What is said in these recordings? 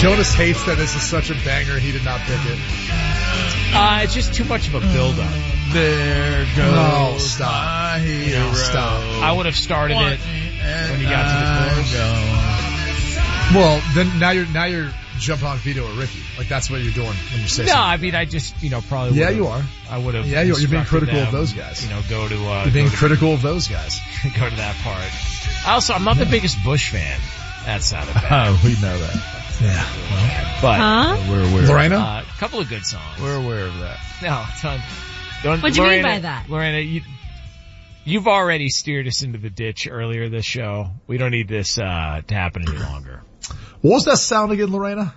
Jonas hates that this is such a banger. He did not pick it. It's just too much of a build-up. There goes Oh, stop. my hero. Stop. I would have started it when you got to the chorus. Well, then now you're jumping on Vito or Ricky. Like that's what you're doing when you say No, something. I mean, I just, probably Yeah, would've- you are. I would have. Yeah, you're being instructed critical of them, those guys. Go to, You're being critical of those guys. go to that part. Also, I'm not the biggest Bush fan. That sounded bad. Oh, we know that. Yeah. But, We're aware. Lorena? a couple of good songs. We're aware of that. No, What do you mean by that? Lorena, you've already steered us into the ditch earlier this show. We don't need this, to happen any longer. What was that sound again, Lorena?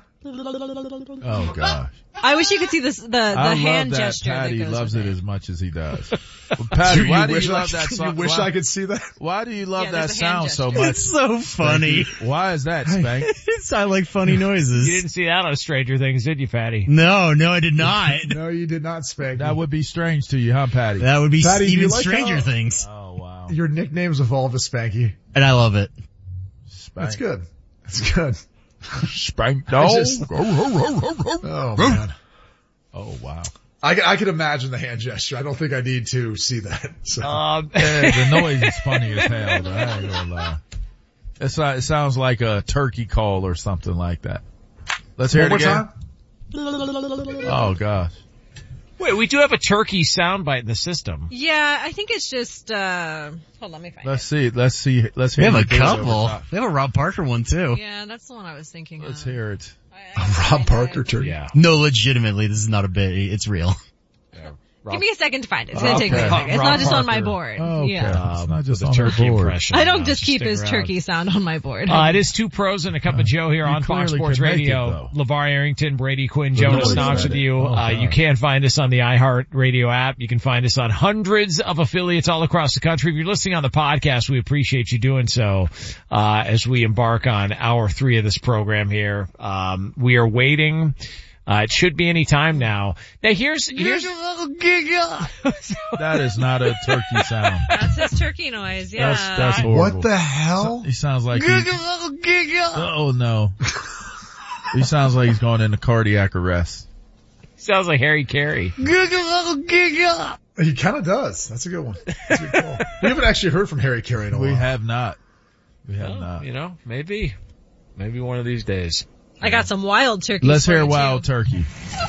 Oh gosh. I wish you could see this, the I hand love that gesture Patty that goes loves with it as much as he does. Well, Patty, why do you love that song? You wish I could see that? Why do you love Yeah, that there's a hand sound so gesture. much? It's so funny. Why is that, Spank? It sound like funny noises. You didn't see that on Stranger Things, did you, Patty? No, I did not. No, you did not, Spank. That would be strange to you, huh, Patty? That would be Patty, do you even like Stranger how- Things. Oh wow. Your nickname's evolved to Spanky. And I love it. Spank. That's good. That's good. Spank. I No. just- Oh man. Oh wow. I could imagine the hand gesture. I don't think I need to see that. So. Yeah, the noise is funny as hell, though. I ain't gonna lie. It sounds like a turkey call or something like that. Let's hear One it more again. time. Oh gosh. Wait, we do have a turkey soundbite in the system. Yeah, I think it's just, hold on, let me find Let's see. Let's hear. We have a you do it over couple. top. We have a Rob Parker one too. it. Yeah, that's the one I was thinking Let's of. hear it. Rob Parker turkey. Yeah. No, legitimately, this is not a bit. It's real. Give me a second to find it. It's gonna take me a Okay. second. It's Rob not just on my Parker. board. Oh, okay. Yeah. It's not just The on turkey the board. impression. I don't just keep stick his around. turkey sound on my board. It is Two Pros and a Cup of Joe here You on Fox clearly Sports can make it, Radio. though. LeVar Arrington, Brady Quinn, Jonas nobody's Knox read with it. you. Oh, God. You can find us on the iHeartRadio app. You can find us on hundreds of affiliates all across the country. If you're listening on the podcast, we appreciate you doing so, as we embark on hour 3 of this program here. We are waiting. It should be any time now. Now here's That is not a turkey sound. That's his turkey noise, yeah. That's horrible. What the hell? He sounds like oh no. He sounds like he's going into cardiac arrest. sounds like Harry Carey. He kind of does. That's a good one. That's a good call. We haven't actually heard from Harry Carey in a while. We have not. We have not. Maybe one of these days. I got some wild turkeys. Let's for hear you, Wild too. Turkey.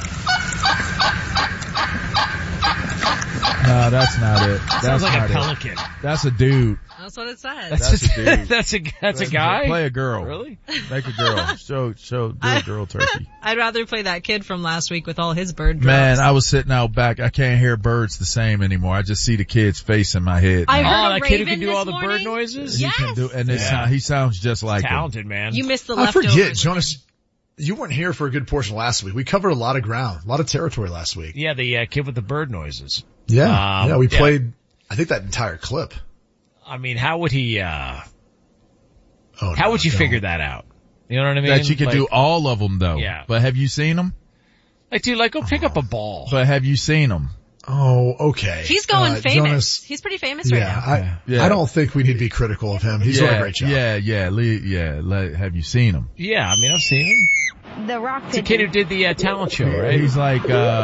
No, that's not it. That's Sounds like not a it. pelican. That's a dude. That's what it says. That's a dude. That's a guy? Play a girl. Really? Make a girl. Do a girl turkey. I'd rather play that kid from last week with all his bird drops. Man, I was sitting out back. I can't hear birds the same anymore. I just see the kid's face in my head. I now. heard a that kid who raven can do this all the bird morning. noises? He Yes. can do, and he sounds just like him. Talented, man. You missed the I leftovers. forget, Jonas, you weren't here for a good portion last week. We covered a lot of ground, a lot of territory last week. Yeah, the kid with the bird noises. Yeah. We yeah. played, I think, that entire clip. I mean, how would he, how Oh, would you figure that out? You know what I mean? That you could Like- do all of them though. Yeah. But have you seen them? Like, dude, go pick up a ball. But have you seen them? Oh, okay. He's going famous. Jonas, He's pretty famous right now. Yeah. I don't think we need to be critical of him. He's doing a great job. Have you seen him? Yeah, I mean, I've seen him. The rock It's a kid who did the talent show, right? He's like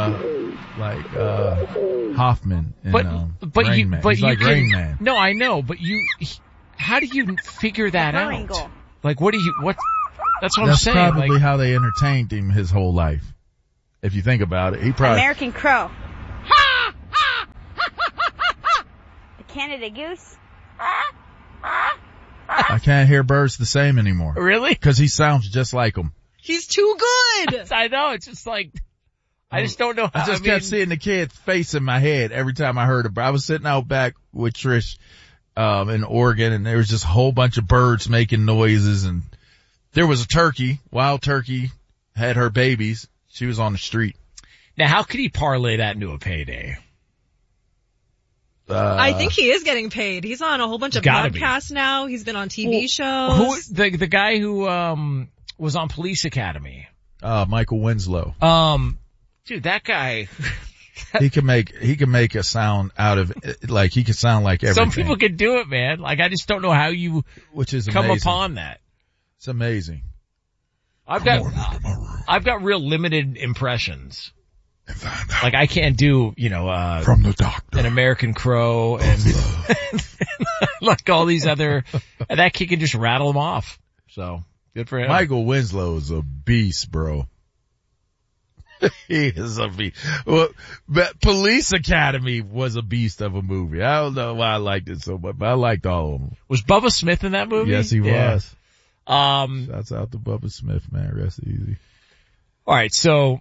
Hoffman in but Rain you, Man. but He's you like can, Rain Man. No, I know, but how do you figure that out? Angle. Like, that's what I'm That's saying. probably Like, how they entertained him his whole life. If you think about it, he probably, American Crow. The Canada Goose. I can't hear birds the same anymore. really? Cause he sounds just like them. He's too good. I know, it's just like, I just don't know how, I just kept seeing the kid's face in my head every time I heard it. I was sitting out back with Trish, in Oregon, and there was just a whole bunch of birds making noises, and there was a turkey, wild turkey, had her babies. She was on the street. Now, how could he parlay that into a payday? I think he is getting paid. He's on a whole bunch of Gotta be. podcasts now. He's been on TV shows. The guy who, was on Police Academy. Michael Winslow. Dude, that guy, He can make a sound out of, like, he can sound like everything. some people can do it, man. Like, I just don't know how you which is come amazing. upon that. It's amazing. I've got real limited impressions. Like I can't do, from the doctor, an American Crow and like all these other, and that kid can just rattle them off. So good for him. Michael Winslow is a beast, bro. He is a beast. Well, but Police Academy was a beast of a movie. I don't know why I liked it so much, but I liked all of them. Was Bubba Smith in that movie? Yes, he was. Yeah. Shouts out to Bubba Smith, man. Rest easy. All right. So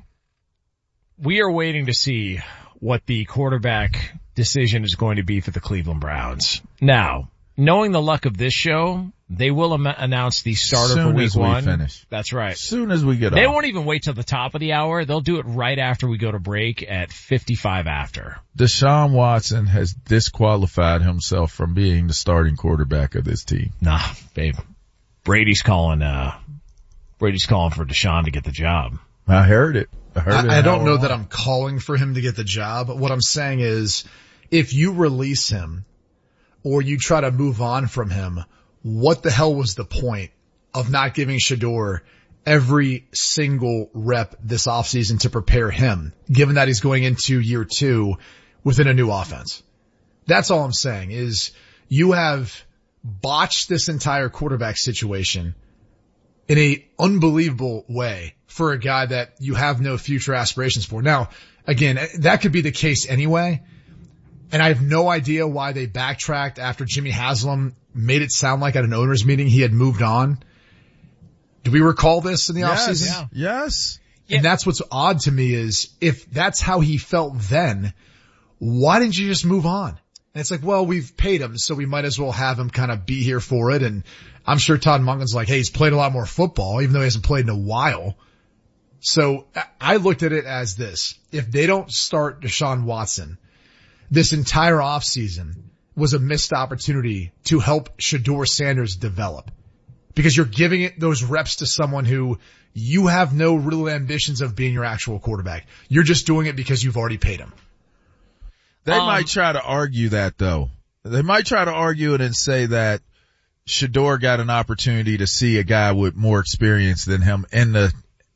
we are waiting to see what the quarterback decision is going to be for the Cleveland Browns. Now, knowing the luck of this show, they will announce the starter for week one. Finish. That's right. As soon as we get They off. won't even wait till the top of the hour. They'll do it right after we go to break at 55 after. Deshaun Watson has disqualified himself from being the starting quarterback of this team. Nah, babe. Brady's calling for Deshaun to get the job. I heard it. I don't know that I'm calling for him to get the job. What I'm saying is if you release him or you try to move on from him, what the hell was the point of not giving Shedeur every single rep this offseason to prepare him, given that he's going into year 2 within a new offense? That's all I'm saying is you have botched this entire quarterback situation in a unbelievable way for a guy that you have no future aspirations for. Now, again, that could be the case anyway. And I have no idea why they backtracked after Jimmy Haslam made it sound like at an owners meeting he had moved on. Do we recall this in the offseason? Yeah. Yes. And that's what's odd to me is if that's how he felt then, why didn't you just move on? And it's like, well, we've paid him, so we might as well have him kind of be here for it. And I'm sure Todd Monken's like, hey, he's played a lot more football, even though he hasn't played in a while. So I looked at it as this. If they don't start Deshaun Watson, this entire offseason was a missed opportunity to help Shedeur Sanders develop. Because you're giving it those reps to someone who you have no real ambitions of being your actual quarterback. You're just doing it because you've already paid him. They might try to argue that though. They might try to argue it and say that Shedeur got an opportunity to see a guy with more experience than him in the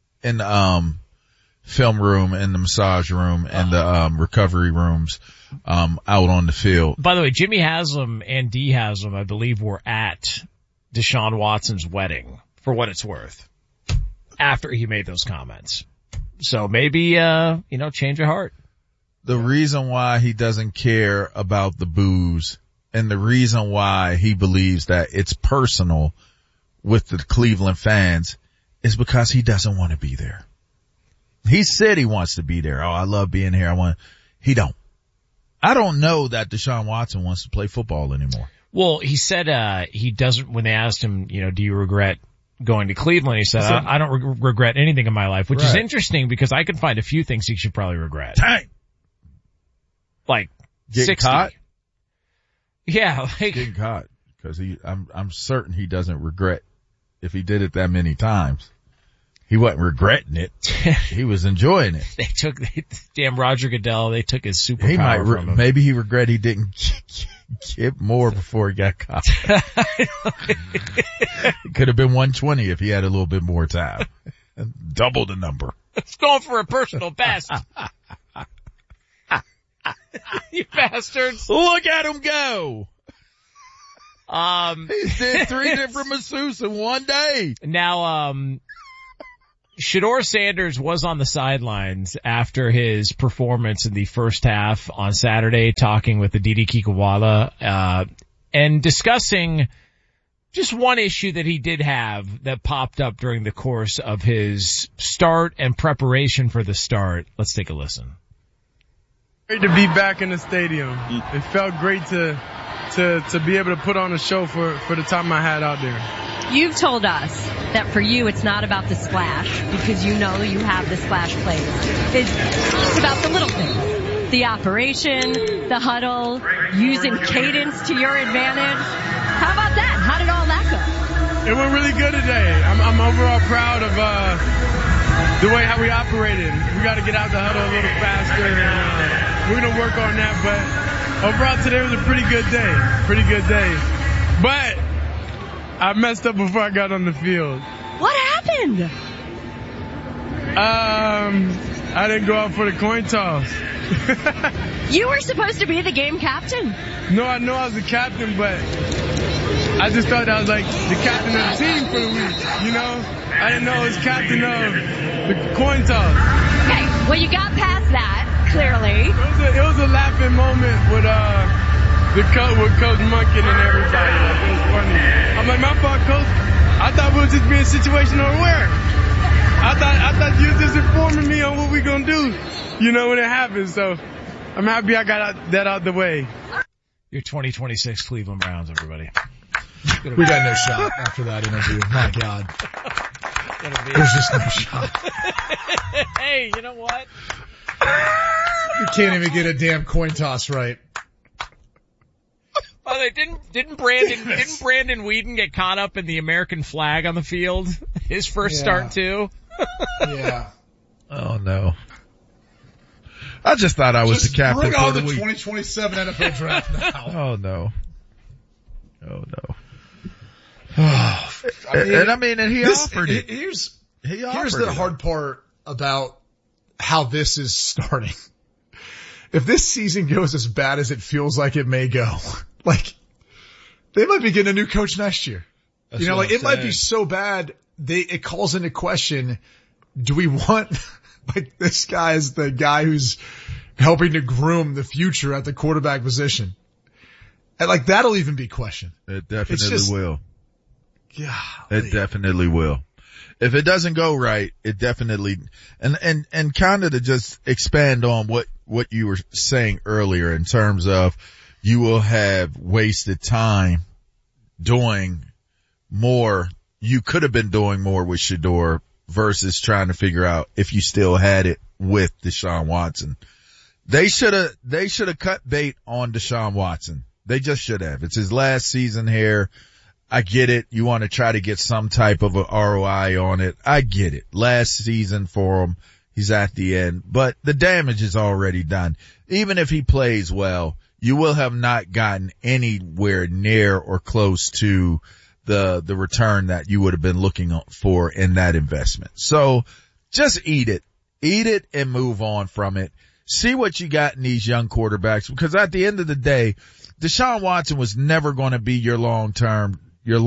film room, in the massage room, and the recovery rooms out on the field. By the way, Jimmy Haslam and Dee Haslam, I believe, were at Deshaun Watson's wedding, for what it's worth, after he made those comments. So maybe, change of heart. The reason why he doesn't care about the boos and the reason why he believes that it's personal with the Cleveland fans is because he doesn't want to be there. He said he wants to be there. Oh, I love being here. He don't. I don't know that Deshaun Watson wants to play football anymore. Well, he said, he doesn't, when they asked him, do you regret going to Cleveland? He said, I don't regret anything in my life, which is interesting because I can find a few things he should probably regret. Dang. Like getting 60. Caught? Yeah. Getting caught. Cause I'm certain he doesn't regret if he did it that many times. He wasn't regretting it. He was enjoying it. Damn Roger Goodell, they took his superpower from him. Maybe he regret he didn't get more before he got caught. It could have been 120 if he had a little bit more time. Double the number. It's going for a personal best. You bastards. Look at him go. He did 3 different masseuses in one day. Now, Shedeur Sanders was on the sidelines after his performance in the first half on Saturday, talking with the Didi Kikuwala, and discussing just one issue that he did have that popped up during the course of his start and preparation for the start. Let's take a listen. Great to be back in the stadium. It felt great to be able to put on a show for the time I had out there. You've told us that for you it's not about the splash because you know you have the splash plays. It's about the little things. The operation, the huddle, using cadence to your advantage. How about that? How did all that go? It went really good today. I'm overall proud of the way how we operated. We got to get out the huddle a little faster. We're going to work on that, but overall today was a pretty good day. But I messed up before I got on the field. What happened? I didn't go out for the coin toss. You were supposed to be the game captain. No, I know I was the captain, but I just thought I was like the captain of the team for the week, you know? I didn't know I was captain of the coin toss. Okay, well you got past that, clearly. It was a laughing moment with Coach Monken and everybody. Like, it was funny. I'm like, my fault, Coach. I thought we were just being situational aware. I thought you were just informing me on what we gonna do, you know, when it happens. So I'm happy I got that out the way. Your 2026 Cleveland Browns, everybody. We got no shot after that interview. My God. There's just no shot. Hey, you know what? You can't even get a damn coin toss right. By the way, didn't Brandon Whedon get caught up in the American flag on the field? His first start too? Yeah. Oh no. I just thought I was the captain for the week. Bring on the 2027 NFL draft now. Oh no. Oh no. And he offered it. Here's the hard part about how this is starting. If this season goes as bad as it feels like it may go, like, they might be getting a new coach next year. That's you know, like, it might be so bad, it calls into question, do we want, like, this guy as the guy who's helping to groom the future at the quarterback position? And, like, that'll even be questioned. It definitely will. Yeah. It definitely will. If it doesn't go right, it definitely, and kind of to just expand on what you were saying earlier in terms of you will have wasted time doing more. You could have been doing more with Shedeur versus trying to figure out if you still had it with Deshaun Watson. They should have cut bait on Deshaun Watson. They just should have. It's his last season here. I get it. You want to try to get some type of a ROI on it. I get it. Last season for him. He's at the end, but the damage is already done. Even if he plays well, you will have not gotten anywhere near or close to the return that you would have been looking for in that investment. So just eat it and move on from it. See what you got in these young quarterbacks, because at the end of the day, Deshaun Watson was never going to be your long-term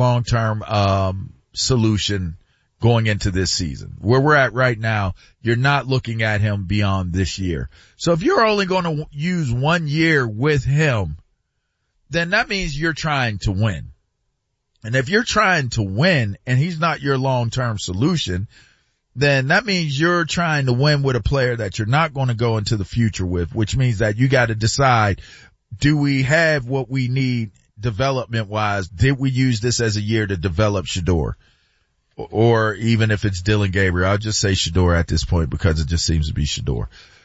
solution going into this season. Where we're at right now, you're not looking at him beyond this year. So if you're only going to use 1 year with him, then that means you're trying to win. And if you're trying to win and he's not your long-term solution, then that means you're trying to win with a player that you're not going to go into the future with, which means that you got to decide, do we have what we need development-wise? Did we use this as a year to develop Shedeur? Or even if it's Dylan Gabriel, I'll just say Shedeur at this point because it just seems to be Shedeur.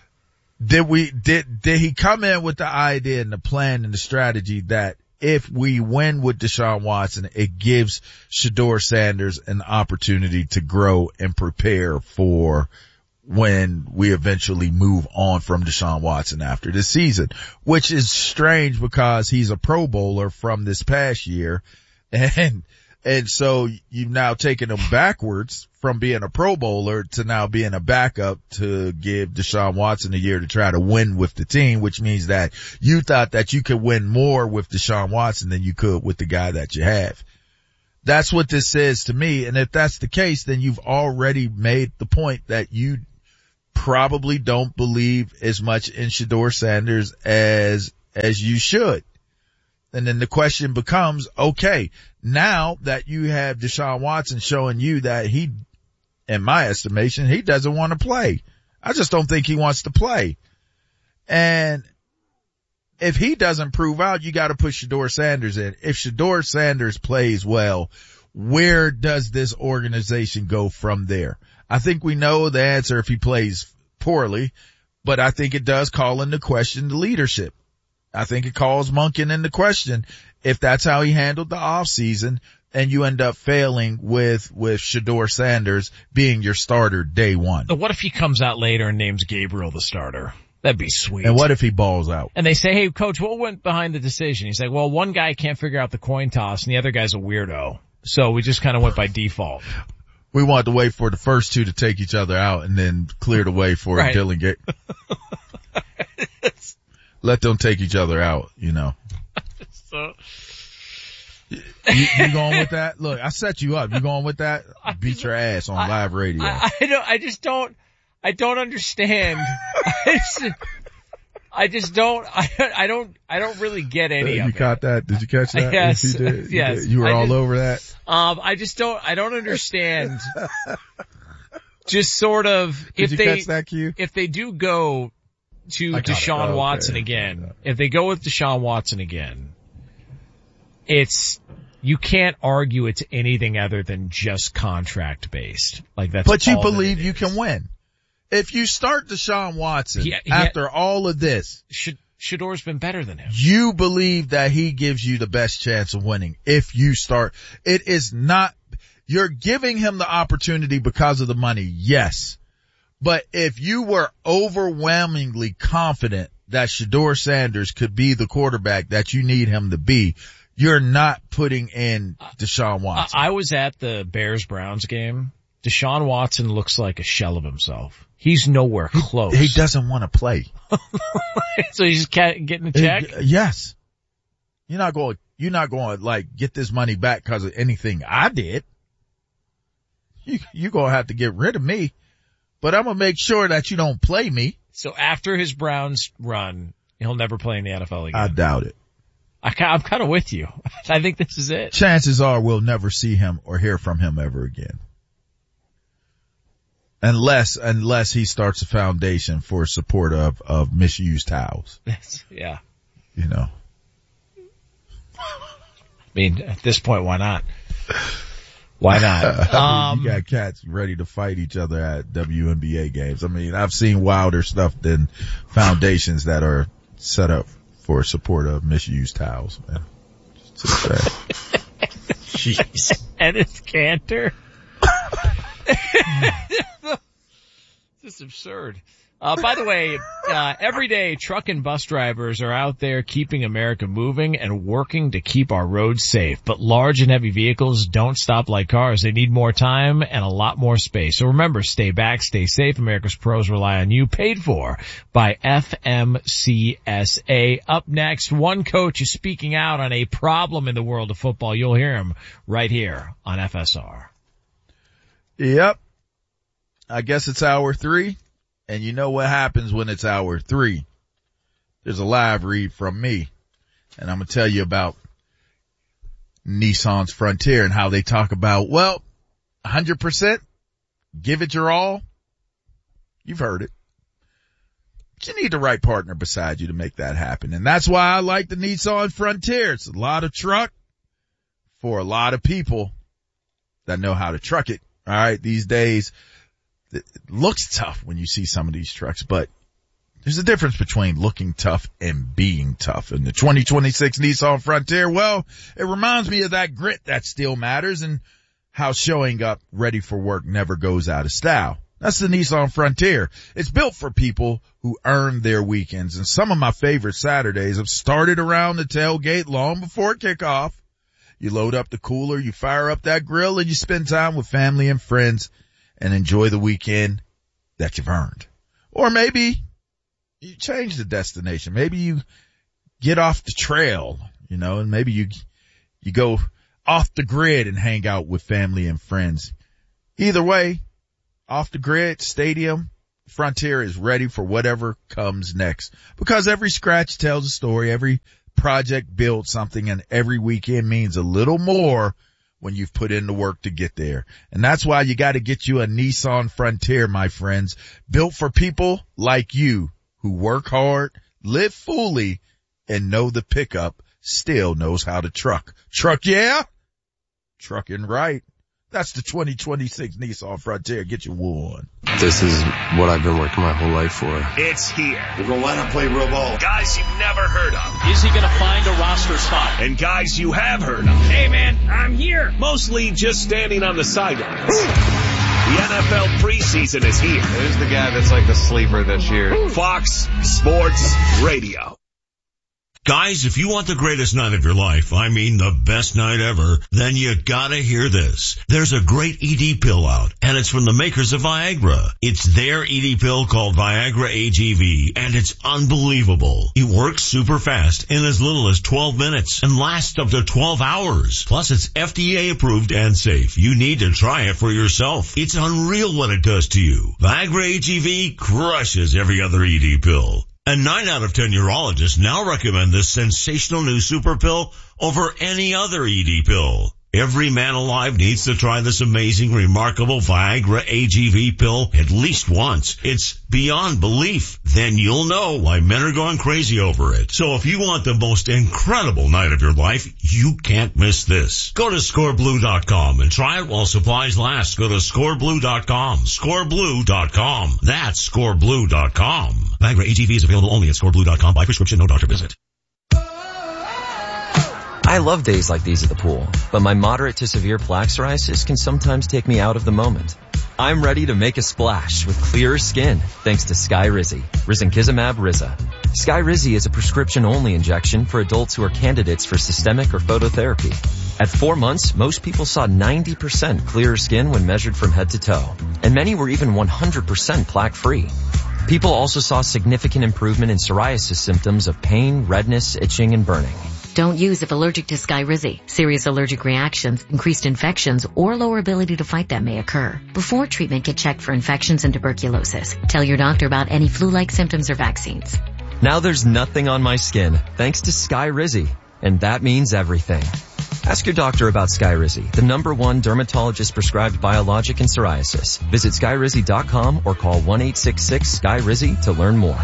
Did he come in with the idea and the plan and the strategy that if we win with Deshaun Watson, it gives Shedeur Sanders an opportunity to grow and prepare for when we eventually move on from Deshaun Watson after this season, which is strange because he's a Pro Bowler from this past year. And so you've now taken him backwards from being a Pro Bowler to now being a backup to give Deshaun Watson a year to try to win with the team, which means that you thought that you could win more with Deshaun Watson than you could with the guy that you have. That's what this says to me. And if that's the case, then you've already made the point that you probably don't believe as much in Shedeur Sanders as you should. And then the question becomes, okay, now that you have Deshaun Watson showing you that he, in my estimation, he doesn't want to play. I just don't think he wants to play. And if he doesn't prove out, you got to put Shedeur Sanders in. If Shedeur Sanders plays well, where does this organization go from there? I think we know the answer if he plays poorly, but I think it does call into question the leadership. I think it calls Monken into question if that's how he handled the offseason and you end up failing with Shedeur Sanders being your starter day one. What if he comes out later and names Gabriel the starter? That'd be sweet. And what if he balls out? And they say, hey, coach, what went behind the decision? He's like, well, one guy can't figure out the coin toss and the other guy's a weirdo. So we just kind of went by default. We wanted to wait for the first two to take each other out and then clear the way for Dylan Gate. Let them take each other out, you know. So you going with that? Look, I set you up. You going with that? Beat your ass on live radio. I don't understand. I don't really get any of it. You caught that? Did you catch that? Yes. You did. Yes. You were all over that? I don't understand. Just sort of, Did you catch that cue? If they do go to Deshaun Watson again, if they go with Deshaun Watson again, you can't argue it's anything other than just contract based. Like that's. But you believe you can win. If you start Deshaun Watson after all of this, Shador's been better than him. You believe that he gives you the best chance of winning if you start. It is not, you're giving him the opportunity because of the money, yes. But if you were overwhelmingly confident that Shador Sanders could be the quarterback that you need him to be, you're not putting in Deshaun Watson. I was at the Bears-Browns game. Deshaun Watson looks like a shell of himself. He's nowhere close. He doesn't want to play. So he's just getting a check? Yes. You're not going like get this money back because of anything I did. You're going to have to get rid of me, but I'm going to make sure that you don't play me. So after his Browns run, he'll never play in the NFL again. I doubt it. I'm kind of with you. I think this is it. Chances are we'll never see him or hear from him ever again. Unless he starts a foundation for support of misused towels. Yeah. You know. I mean, at this point, why not? Why not? You got cats ready to fight each other at WNBA games. I mean, I've seen wilder stuff than foundations that are set up for support of misused towels, man. Jeez. And it's Cantor. This is absurd. By the way, every day truck and bus drivers are out there keeping America moving and working to keep our roads safe. But large and heavy vehicles don't stop like cars. They need more time and a lot more space. So remember, stay back, stay safe. America's pros rely on you. Paid for by FMCSA. Up next, one coach is speaking out on a problem in the world of football. You'll hear him right here on FSR. Yep. I guess it's hour 3. And you know what happens when it's hour 3. There's a live read from me. And I'm going to tell you about Nissan's Frontier and how they talk about, 100%, give it your all. You've heard it. But you need the right partner beside you to make that happen. And that's why I like the Nissan Frontier. It's a lot of truck for a lot of people that know how to truck it. All right. These days, it looks tough when you see some of these trucks, but there's a difference between looking tough and being tough. And the 2026 Nissan Frontier, it reminds me of that grit that still matters and how showing up ready for work never goes out of style. That's the Nissan Frontier. It's built for people who earn their weekends. And some of my favorite Saturdays have started around the tailgate long before kickoff. You load up the cooler, you fire up that grill, and you spend time with family and friends and enjoy the weekend that you've earned. Or maybe you change the destination. Maybe you get off the trail, and maybe you go off the grid and hang out with family and friends. Either way, off the grid, stadium, Frontier is ready for whatever comes next. Because every scratch tells a story, every project builds something, and every weekend means a little more when you've put in the work to get there. And that's why you got to get you a Nissan Frontier, my friends, built for people like you who work hard, live fully, and know the pickup still knows how to truck. Truck, yeah? Trucking right. That's the 2026 Nissan Frontier. Get your wool on. This is what I've been working my whole life for. It's here. We're going to line up, play real ball. Guys you've never heard of. Is he going to find a roster spot? And guys you have heard of. Hey, man, I'm here. Mostly just standing on the sidelines. The NFL preseason is here. Who's the guy that's like the sleeper this year? Fox Sports Radio. Guys, if you want the greatest night of your life, I mean the best night ever, then you gotta hear this. There's a great ED pill out, and it's from the makers of Viagra. It's their ED pill called Viagra AGV, and it's unbelievable. It works super fast in as little as 12 minutes and lasts up to 12 hours. Plus, it's FDA approved and safe. You need to try it for yourself. It's unreal what it does to you. Viagra AGV crushes every other ED pill. And 9 out of 10 urologists now recommend this sensational new super pill over any other ED pill. Every man alive needs to try this amazing, remarkable Viagra AGV pill at least once. It's beyond belief. Then you'll know why men are going crazy over it. So if you want the most incredible night of your life, you can't miss this. Go to scoreblue.com and try it while supplies last. Go to scoreblue.com. Scoreblue.com. That's scoreblue.com. Viagra AGV is available only at scoreblue.com by prescription, no doctor visit. I love days like these at the pool, but my moderate to severe plaque psoriasis can sometimes take me out of the moment. I'm ready to make a splash with clearer skin thanks to Skyrizi, risankizumab Riza. Skyrizi is a prescription-only injection for adults who are candidates for systemic or phototherapy. At 4 months, most people saw 90% clearer skin when measured from head to toe, and many were even 100% plaque-free. People also saw significant improvement in psoriasis symptoms of pain, redness, itching, and burning. Don't use if allergic to Skyrizi. Serious allergic reactions, increased infections, or lower ability to fight them may occur. Before treatment, get checked for infections and tuberculosis. Tell your doctor about any flu-like symptoms or vaccines. Now there's nothing on my skin thanks to Skyrizi, and that means everything. Ask your doctor about Skyrizi, the #1 dermatologist-prescribed biologic in psoriasis. Visit Skyrizi.com or call 1-866-SKYRIZI to learn more.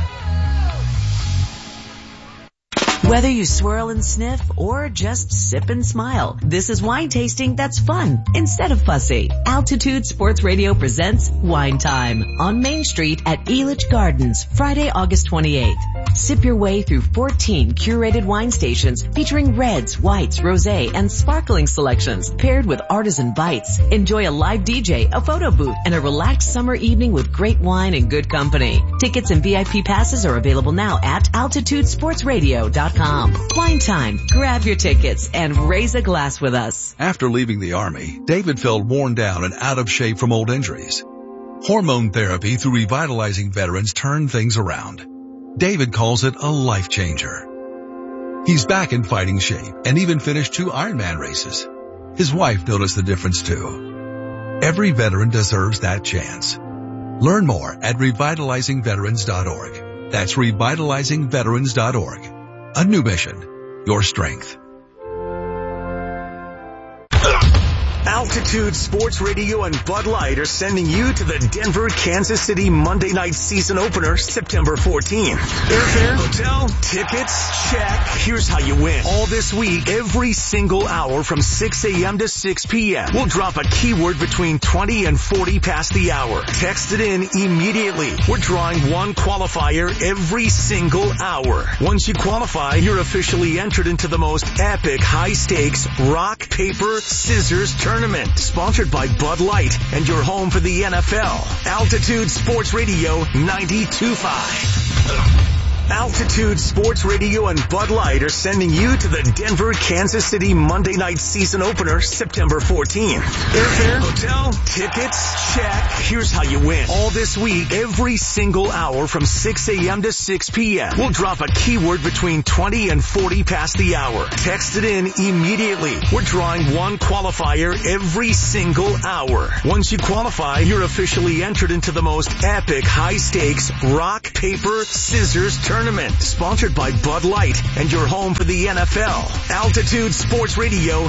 Whether you swirl and sniff or just sip and smile, this is wine tasting that's fun instead of fussy. Altitude Sports Radio presents Wine Time on Main Street at Elitch Gardens, Friday, August 28th. Sip your way through 14 curated wine stations featuring reds, whites, rosé, and sparkling selections paired with artisan bites. Enjoy a live DJ, a photo booth, and a relaxed summer evening with great wine and good company. Tickets and VIP passes are available now at altitudesportsradio.com. Wine Time. Grab your tickets and raise a glass with us. After leaving the Army, David felt worn down and out of shape from old injuries. Hormone therapy through Revitalizing Veterans turned things around. David calls it a life changer. He's back in fighting shape and even finished 2 Ironman races. His wife noticed the difference too. Every veteran deserves that chance. Learn more at revitalizingveterans.org. That's revitalizingveterans.org. A new mission, your strength. Altitude Sports Radio and Bud Light are sending you to the Denver-Kansas City Monday night season opener September 14th. Airfare, hotel, tickets, check. Here's how you win. All this week, every single hour from 6 a.m. to 6 p.m. We'll drop a keyword between 20 and 40 past the hour. Text it in immediately. We're drawing one qualifier every single hour. Once you qualify, you're officially entered into the most epic high-stakes rock, paper, scissors tournament. Sponsored by Bud Light and your home for the NFL. Altitude Sports Radio 92.5. Altitude Sports Radio and Bud Light are sending you to the Denver-Kansas City Monday night season opener September 14th. Airfare, hotel, tickets, check. Here's how you win. All this week, every single hour from 6 a.m. to 6 p.m. We'll drop a keyword between 20 and 40 past the hour. Text it in immediately. We're drawing one qualifier every single hour. Once you qualify, you're officially entered into the most epic high-stakes rock, paper, scissors tournament. Sponsored by Bud Light and your home for the NFL. Altitude Sports Radio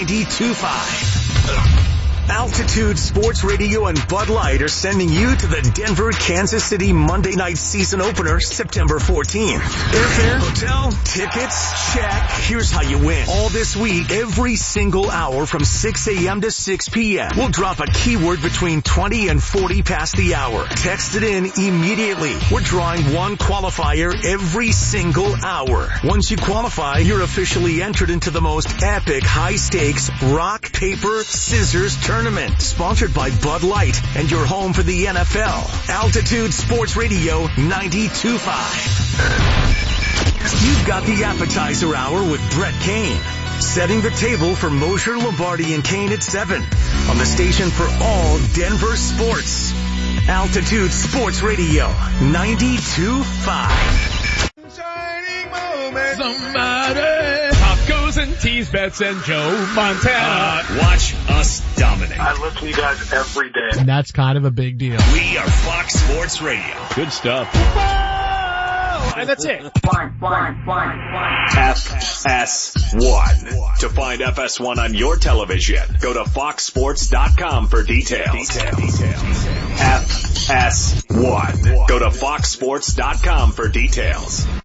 92.5. Altitude Sports Radio and Bud Light are sending you to the Denver-Kansas City Monday night season opener September 14th. Airfare, hotel, tickets, check. Here's how you win. All this week, every single hour from 6 a.m. to 6 p.m. We'll drop a keyword between 20 and 40 past the hour. Text it in immediately. We're drawing one qualifier every single hour. Once you qualify, you're officially entered into the most epic high-stakes rock, paper, scissors tournament. Sponsored by Bud Light and your home for the NFL. Altitude Sports Radio 92.5. You've got the appetizer hour with Brett Kane, setting the table for Mosher, Lombardi, and Kane at 7 on the station for all Denver sports. Altitude Sports Radio 92.5. Somebody. Tacos and teas, bets and Joe Montana. Watch us dominate. I listen to you guys every day. And that's kind of a big deal. We are Fox Sports Radio. Good stuff. And that's it. FS1. To find FS1 on your television, go to foxsports.com for details. FS1. Go to foxsports.com for details.